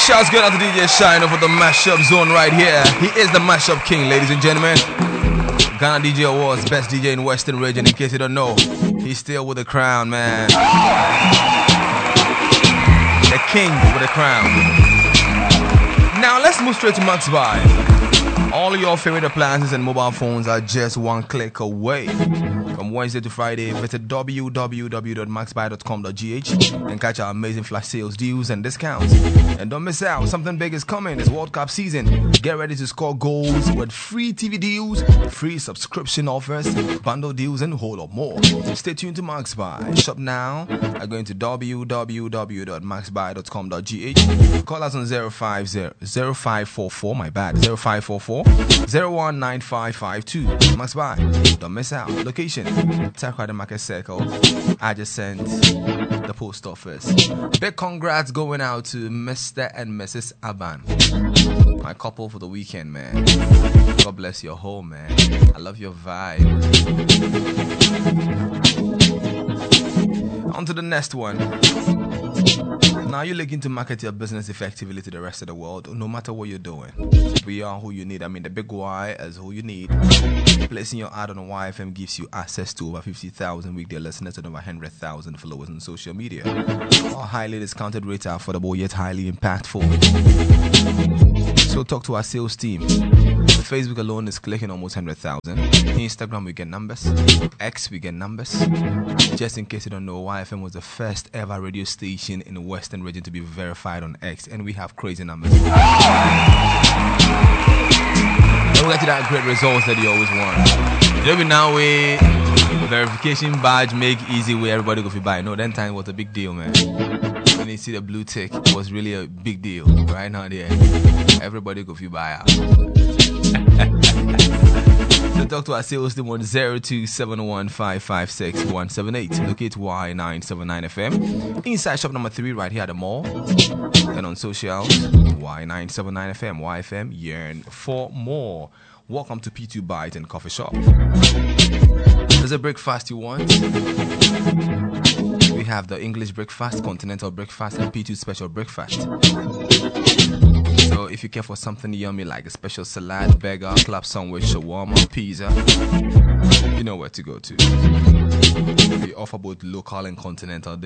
Shouts going out to DJ Shine over the mashup zone right here. He is the mashup king, ladies and gentlemen. Ghana DJ Awards, best DJ in Western region. In case you don't know, he's still with the crown, man. The king with the crown. Now let's move straight to Max Buy. All your favorite appliances and mobile phones are just one click away. From Wednesday to Friday, visit www.maxbuy.com.gh and catch our amazing flash sales deals and discounts. And don't miss out, something big is coming. It's World Cup season. Get ready to score goals with free TV deals, free subscription offers, bundle deals, and a whole lot more. Stay tuned to Max Buy. Shop now by going to www.maxbuy.com.gh. Call us on 0544, my bad, 0544 019552. Max Buy. Don't miss out. Location: Takrady Market Circle, adjacent the post office. Big congrats going out to Mr. and Mrs. Aban, my couple for the weekend, man. God bless your home, man. I love your vibe. On to the next one. Now you're looking to market your business effectively to the rest of the world, no matter what you're doing. We are who you need. I mean, the big Y is who you need. Placing your ad on YFM gives you access to over 50,000 weekday listeners and over 100,000 followers on social media. Our highly discounted rates are affordable yet highly impactful. So talk to our sales team. Facebook alone is clicking almost 100,000. Instagram, we get numbers. X, we get numbers. Just in case you don't know, YFM was the first ever radio station in the Western region to be verified on X, and we have crazy numbers. We'll get to that great results that you always want. Every now way, verification badge make easy way everybody go fi buy. No, that time was a big deal, man. When you see the blue tick, it was really a big deal. Right now, there, everybody go fi buy out. So talk to our sales team on 0271556178. Locate Y979FM. Inside shop number 3 right here at the mall. And on socials, Y979FM. YFM, yearn for more. Welcome to P2 Bite and Coffee Shop. There's a breakfast you want. We have the English breakfast, continental breakfast, and P2 special breakfast. So if you care for something yummy like a special salad, burger, club sandwich, shawarma, pizza, you know where to go to. We offer both local and continental